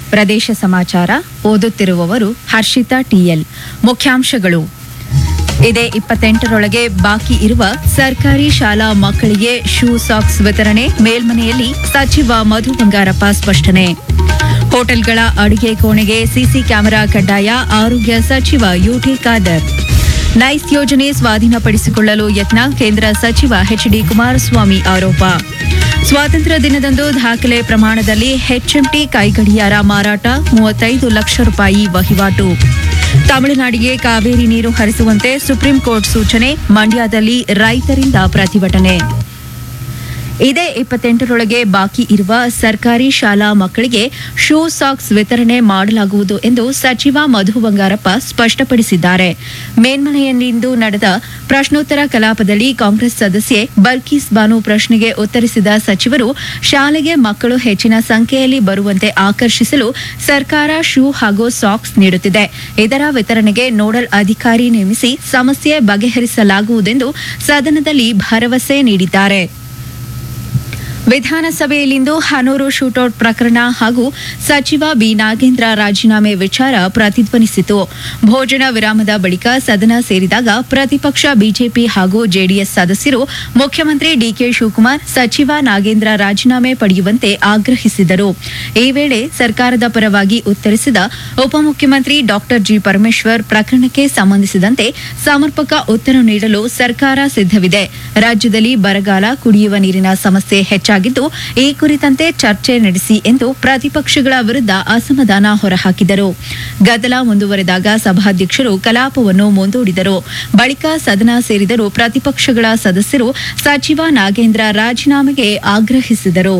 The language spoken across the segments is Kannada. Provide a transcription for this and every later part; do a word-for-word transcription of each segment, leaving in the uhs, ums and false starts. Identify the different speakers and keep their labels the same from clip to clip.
Speaker 1: ಪ್ರದೇಶ ಸಮಾಚಾರ ಓದುತ್ತಿರುವವರು ಹರ್ಷಿತಾ ಟಿಎಲ್. ಮುಖ್ಯಾಂಶಗಳು: ಇದೇ ಇಪ್ಪತ್ತೆಂಟರೊಳಗೆ ಬಾಕಿ ಇರುವ ಸರ್ಕಾರಿ ಶಾಲಾ ಮಕ್ಕಳಿಗೆ ಶೂ ಸಾಕ್ಸ್ ವಿತರಣೆ, ಮೇಲ್ಮನೆಯಲ್ಲಿ ಸಚಿವ ಮಧು ಬಂಗಾರಪ್ಪ ಸ್ಪಷ್ಟನೆ. ಹೋಟೆಲ್ಗಳ ಅಡುಗೆ ಕೋಣೆಗೆ ಸಿಸಿ ಕ್ಯಾಮೆರಾ ಕಡ್ಡಾಯ, ಆರೋಗ್ಯ ಸಚಿವ ಯುಟಿ ಖಾದರ್. ನೈಸ್ ಯೋಜನೆ ಸ್ವಾಧೀನಪಡಿಸಿಕೊಳ್ಳಲು ಯತ್ನ, ಕೇಂದ್ರ ಸಚಿವ ಎಚ್ಡಿ ಕುಮಾರಸ್ವಾಮಿ ಆರೋಪ. ಸ್ವಾತಂತ್ರ್ಯ ದಿನದಂದು ದಾಖಲೆ ಪ್ರಮಾಣದಲ್ಲಿ ಎಚ್ಎಂಟಿ ಕೈಗಡಿಯಾರ ಮಾರಾಟ, ಮೂವತ್ತೈದು ಲಕ್ಷ ರೂಪಾಯಿ ವಹಿವಾಟು. ತಮಿಳುನಾಡಿಗೆ ಕಾವೇರಿ ನೀರು ಹರಿಸುವಂತೆ ಸುಪ್ರೀಂ ಕೋರ್ಟ್ ಸೂಚನೆ, ಮಂಡ್ಯದಲ್ಲಿ ರೈತರಿಂದ ಪ್ರತಿಭಟನೆ. ಇದೇ ಇಪ್ಪತ್ತೆಂಟರೊಳಗೆ ಬಾಕಿ ಇರುವ ಸರ್ಕಾರಿ ಶಾಲಾ ಮಕ್ಕಳಿಗೆ ಶೂ ಸಾಕ್ಸ್ ವಿತರಣೆ ಮಾಡಲಾಗುವುದು ಎಂದು ಸಚಿವ ಮಧು ಬಂಗಾರಪ್ಪ ಸ್ಪಷ್ಟಪಡಿಸಿದ್ದಾರೆ. ಮೇಲ್ಮನೆಯಲ್ಲಿಂದು ನಡೆದ ಪ್ರಶ್ನೋತ್ತರ ಕಲಾಪದಲ್ಲಿ ಕಾಂಗ್ರೆಸ್ ಸದಸ್ಯೆ ಬಲ್ಕೀಸ್ ಬಾನು ಪ್ರಶ್ನೆಗೆ ಉತ್ತರಿಸಿದ ಸಚಿವರು, ಶಾಲೆಗೆ ಮಕ್ಕಳು ಹೆಚ್ಚಿನ ಸಂಖ್ಯೆಯಲ್ಲಿ ಬರುವಂತೆ ಆಕರ್ಷಿಸಲು ಸರ್ಕಾರ ಶೂ ಹಾಗೂ ಸಾಕ್ಸ್ ನೀಡುತ್ತಿದೆ. ಇದರ ವಿತರಣೆಗೆ ನೋಡಲ್ ಅಧಿಕಾರಿ ನೇಮಿಸಿ ಸಮಸ್ಯೆ ಬಗೆಹರಿಸಲಾಗುವುದೆಂದು ಸದನದಲ್ಲಿ ಭರವಸೆ ನೀಡಿದ್ದಾರೆ. ವಿಧಾನಸಭೆಯಲ್ಲಿಂದು ಹನೂರು ಶೂಟೌಟ್ ಪ್ರಕರಣ ಹಾಗೂ ಸಚಿವ ಬಿ ನಾಗೇಂದ್ರ ರಾಜೀನಾಮೆ ವಿಚಾರ ಪ್ರತಿಧ್ವನಿಸಿತು. ಭೋಜನ ವಿರಾಮದ ಬಳಿಕ ಸದನ ಸೇರಿದಾಗ ಪ್ರತಿಪಕ್ಷ ಬಿಜೆಪಿ ಹಾಗೂ ಜೆಡಿಎಸ್ ಸದಸ್ಯರು ಮುಖ್ಯಮಂತ್ರಿ ಡಿಕೆ ಶಿವಕುಮಾರ್, ಸಚಿವ ನಾಗೇಂದ್ರ ರಾಜೀನಾಮೆ ಪಡೆಯುವಂತೆ ಆಗ್ರಹಿಸಿದರು. ಈ ವೇಳೆ ಸರ್ಕಾರದ ಪರವಾಗಿ ಉತ್ತರಿಸಿದ ಉಪಮುಖ್ಯಮಂತ್ರಿ ಡಾ ಜಿ ಪರಮೇಶ್ವರ್, ಪ್ರಕರಣಕ್ಕೆ ಸಂಬಂಧಿಸಿದಂತೆ ಸಮರ್ಪಕ ಉತ್ತರ ನೀಡಲು ಸರ್ಕಾರ ಸಿದ್ದವಿದೆ. ರಾಜ್ಯದಲ್ಲಿ ಬರಗಾಲ, ಕುಡಿಯುವ ನೀರಿನ ಸಮಸ್ಯೆ ಹೆಚ್ಚಾಗಿದ್ದು, ಈ ಕುರಿತಂತೆ ಚರ್ಚೆ ನಡೆಸಿ ಎಂದು ಪ್ರತಿಪಕ್ಷಗಳ ವಿರುದ್ಧ ಅಸಮಾಧಾನ ಹೊರಹಾಕಿದರು. ಗದ್ದಲ ಮುಂದುವರೆದಾಗ ಸಭಾಧ್ಯಕ್ಷರು ಕಲಾಪವನ್ನು ಮುಂದೂಡಿದರು. ಬಳಿಕ ಸದನ ಸೇರಿದರೂ ಪ್ರತಿಪಕ್ಷಗಳ ಸದಸ್ಯರು ಸಚಿವ ನಾಗೇಂದ್ರ ರಾಜೀನಾಮೆಗೆ ಆಗ್ರಹಿಸಿದರು.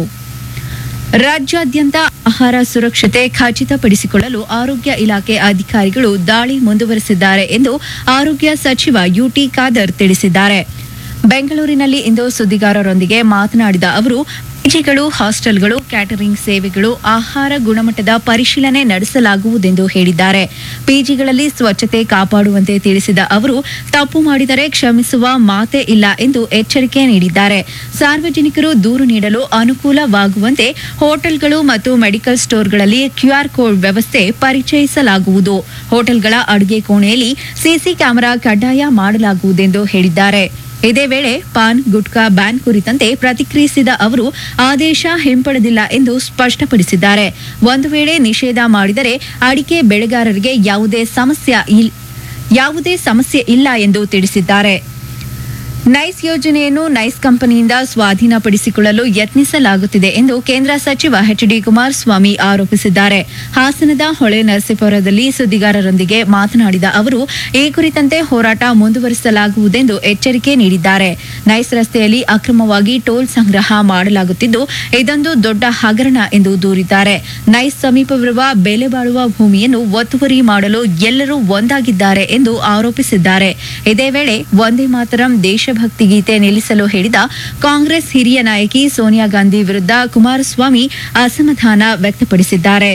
Speaker 1: ರಾಜ್ಯಾದ್ಯಂತ ಆಹಾರ ಸುರಕ್ಷತೆ ಖಚಿತಪಡಿಸಿಕೊಳ್ಳಲು ಆರೋಗ್ಯ ಇಲಾಖೆ ಅಧಿಕಾರಿಗಳು ದಾಳಿ ಮುಂದುವರೆಸಿದ್ದಾರೆ ಎಂದು ಆರೋಗ್ಯ ಸಚಿವ ಯುಟಿ ಖಾದರ್ ತಿಳಿಸಿದ್ದಾರೆ. ಬೆಂಗಳೂರಿನಲ್ಲಿ ಇಂದು ಸುದ್ದಿಗಾರರೊಂದಿಗೆ ಮಾತನಾಡಿದ ಅವರು, ಪಿಜಿಗಳು, ಹಾಸ್ಟೆಲ್ಗಳು, ಕ್ಯಾಟರಿಂಗ್ ಸೇವೆಗಳು ಆಹಾರ ಗುಣಮಟ್ಟದ ಪರಿಶೀಲನೆ ನಡೆಸಲಾಗುವುದೆಂದು ಹೇಳಿದ್ದಾರೆ. ಪಿಜಿಗಳಲ್ಲಿ ಸ್ವಚ್ಛತೆ ಕಾಪಾಡುವಂತೆ ತಿಳಿಸಿದ ಅವರು, ತಪ್ಪು ಮಾಡಿದರೆ ಕ್ಷಮಿಸುವ ಮಾತೇ ಇಲ್ಲ ಎಂದು ಎಚ್ಚರಿಕೆ ನೀಡಿದ್ದಾರೆ. ಸಾರ್ವಜನಿಕರು ದೂರು ನೀಡಲು ಅನುಕೂಲವಾಗುವಂತೆ ಹೋಟೆಲ್ಗಳು ಮತ್ತು ಮೆಡಿಕಲ್ ಸ್ಟೋರ್ಗಳಲ್ಲಿ ಕ್ಯೂಆರ್ ಕೋಡ್ ವ್ಯವಸ್ಥೆ ಪರಿಚಯಿಸಲಾಗುವುದು. ಹೋಟೆಲ್ಗಳ ಅಡುಗೆ ಕೋಣೆಯಲ್ಲಿ ಸಿಸಿ ಕ್ಯಾಮೆರಾ ಕಡ್ಡಾಯ ಮಾಡಲಾಗುವುದೆಂದು ಹೇಳಿದ್ದಾರೆ. ಇದೇ ವೇಳೆ ಪಾನ್ ಗುಟ್ಕಾ ಬ್ಯಾನ್ ಕುರಿತಂತೆ ಪ್ರತಿಕ್ರಿಯಿಸಿದ ಅವರು, ಆದೇಶ ಹಿಂಪಡೆದಿಲ್ಲ ಎಂದು ಸ್ಪಷ್ಟಪಡಿಸಿದ್ದಾರೆ. ಒಂದು ವೇಳೆ ನಿಷೇಧ ಮಾಡಿದರೆ ಅಡಿಕೆ ಬೆಳೆಗಾರರಿಗೆ ಯಾವುದೇ ಸಮಸ್ಯೆ ಯಾವುದೇ ಸಮಸ್ಯೆ ಇಲ್ಲ ಎಂದು ತಿಳಿಸಿದ್ದಾರೆ. ನೈಸ್ ಯೋಜನೆಯನ್ನು ನೈಸ್ ಕಂಪನಿಯಿಂದ ಸ್ವಾಧೀನಪಡಿಸಿಕೊಳ್ಳಲು ಯತ್ನಿಸಲಾಗುತ್ತಿದೆ ಎಂದು ಕೇಂದ್ರ ಸಚಿವ ಎಚ್ಡಿ ಕುಮಾರಸ್ವಾಮಿ ಆರೋಪಿಸಿದ್ದಾರೆ. ಹಾಸನದ ಹೊಳೆ ನರಸೀಪುರದಲ್ಲಿ ಸುದ್ದಿಗಾರರೊಂದಿಗೆ ಮಾತನಾಡಿದ ಅವರು, ಈ ಕುರಿತಂತೆ ಹೋರಾಟ ಮುಂದುವರಿಸಲಾಗುವುದೆಂದು ಎಚ್ಚರಿಕೆ ನೀಡಿದ್ದಾರೆ. ನೈಸ್ ರಸ್ತೆಯಲ್ಲಿ ಅಕ್ರಮವಾಗಿ ಟೋಲ್ ಸಂಗ್ರಹ ಮಾಡಲಾಗುತ್ತಿದ್ದು, ಇದೊಂದು ದೊಡ್ಡ ಹಗರಣ ಎಂದು ದೂರಿದ್ದಾರೆ. ನೈಸ್ ಸಮೀಪವಿರುವ ಬೆಲೆ ಬಾಳುವ ಭೂಮಿಯನ್ನು ಒತ್ತುವರಿ ಮಾಡಲು ಎಲ್ಲರೂ ಒಂದಾಗಿದ್ದಾರೆ ಎಂದು ಆರೋಪಿಸಿದ್ದಾರೆ. ಇದೇ ವೇಳೆ ವಂದೇ ಮಾತರಂ ದೇಶ ಭಕ್ತಿ ಗೀತೆ ನಿಲ್ಲಿಸಲು ಹೇಳಿದ ಕಾಂಗ್ರೆಸ್ ಹಿರಿಯ ನಾಯಕಿ ಸೋನಿಯಾ ಗಾಂಧಿ ವಿರುದ್ಧ ಕುಮಾರಸ್ವಾಮಿ ಅಸಮಾಧಾನ ವ್ಯಕ್ತಪಡಿಸಿದ್ದಾರೆ.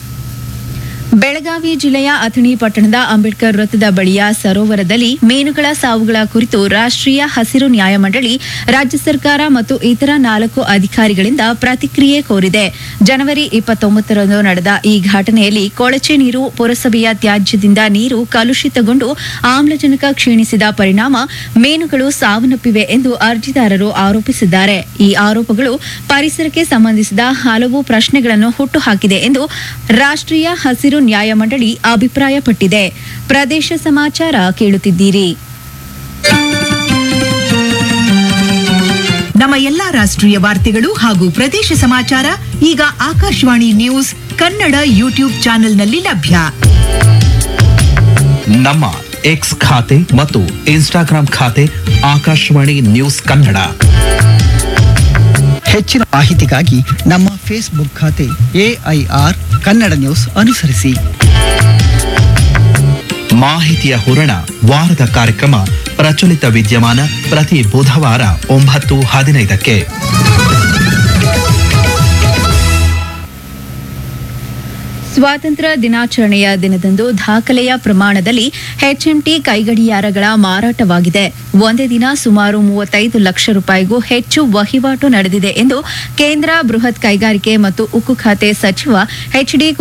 Speaker 1: ಬೆಳಗಾವಿ ಜಿಲ್ಲೆಯ ಅಥಣಿ ಪಟ್ಟಣದ ಅಂಬೇಡ್ಕರ್ ವೃತ್ತದ ಬಳಿಯ ಸರೋವರದಲ್ಲಿ ಮೀನುಗಳ ಸಾವುಗಳ ಕುರಿತು ರಾಷ್ಟ್ರೀಯ ಹಸಿರು ನ್ಯಾಯಮಂಡಳಿ ರಾಜ್ಯ ಸರ್ಕಾರ ಮತ್ತು ಇತರ ನಾಲ್ಕು ಅಧಿಕಾರಿಗಳಿಂದ ಪ್ರತಿಕ್ರಿಯೆ ಕೋರಿದೆ. ಜನವರಿ ಇಪ್ಪತ್ತೊಂಬತ್ತರಂದು ನಡೆದ ಈ ಘಟನೆಯಲ್ಲಿ ಕೊಳಚೆ ನೀರು, ಪುರಸಭೆಯ ತ್ಯಾಜ್ಯದಿಂದ ನೀರು ಕಲುಷಿತಗೊಂಡು ಆಮ್ಲಜನಕ ಕ್ಷೀಣಿಸಿದ ಪರಿಣಾಮ ಮೀನುಗಳು ಸಾವನ್ನಪ್ಪಿವೆ ಎಂದು ಅರ್ಜಿದಾರರು ಆರೋಪಿಸಿದ್ದಾರೆ. ಈ ಆರೋಪಗಳು ಪರಿಸರಕ್ಕೆ ಸಂಬಂಧಿಸಿದ ಹಲವು ಪ್ರಶ್ನೆಗಳನ್ನು ಹುಟ್ಟುಹಾಕಿದೆ ಎಂದು ರಾಷ್ಟ್ರೀಯ ಹಸಿರು ನ್ಯಾಯಮಂಡಳಿ ಅಭಿಪ್ರಾಯಪಟ್ಟಿದೆ. ಪ್ರದೇಶ ಸಮಾಚಾರ ಕೇಳುತ್ತಿದ್ದೀರಿ.
Speaker 2: ನಮ್ಮ ಎಲ್ಲಾ ರಾಷ್ಟ್ರೀಯ ವಾರ್ತೆಗಳು ಹಾಗೂ ಪ್ರದೇಶ ಸಮಾಚಾರ ಈಗ ಆಕಾಶವಾಣಿ ನ್ಯೂಸ್ ಕನ್ನಡ ಯೂಟ್ಯೂಬ್ ಚಾನೆಲ್ನಲ್ಲಿ ಲಭ್ಯ.
Speaker 3: ನಮ್ಮ ಎಕ್ಸ್ ಖಾತೆ ಮತ್ತು ಇನ್ಸ್ಟಾಗ್ರಾಂ ಖಾತೆ ಆಕಾಶವಾಣಿ ನ್ಯೂಸ್ ಕನ್ನಡ.
Speaker 4: ಹೆಚ್ಚಿನ ಮಾಹಿತಿಗಾಗಿ ನಮ್ಮ ಫೇಸ್ಬುಕ್ ಖಾತೆ ಎಐಆರ್ ಕನ್ನಡ ನ್ಯೂಸ್ ಅನುಸರಿಸಿ.
Speaker 3: ಮಾಹಿತಿಯ ಹೂರಣ, ವಾರದ ಕಾರ್ಯಕ್ರಮ ಪ್ರಚಲಿತ ವಿದ್ಯಮಾನ ಪ್ರತಿ ಬುಧವಾರ ಒಂಬತ್ತು ಹದಿನೈದಕ್ಕೆ.
Speaker 1: ಸ್ವಾತಂತ್ರ್ಯ ದಿನಾಚರಣೆಯ ದಿನದಂದು ದಾಖಲೆಯ ಪ್ರಮಾಣದಲ್ಲಿ ಎಚ್ಎಂಟಿ ಕೈಗಡಿಯಾರಗಳ ಮಾರಾಟವಾಗಿದೆ. ಒಂದೇ ದಿನ ಸುಮಾರು ಮೂವತ್ತೈದು ಲಕ್ಷ ರೂಪಾಯಿಗೂ ಹೆಚ್ಚು ವಹಿವಾಟು ನಡೆದಿದೆ ಎಂದು ಕೇಂದ್ರ ಬೃಹತ್ ಕೈಗಾರಿಕೆ ಮತ್ತು ಉಕ್ಕು ಖಾತೆ ಸಚಿವ ಎಚ್ಡಿ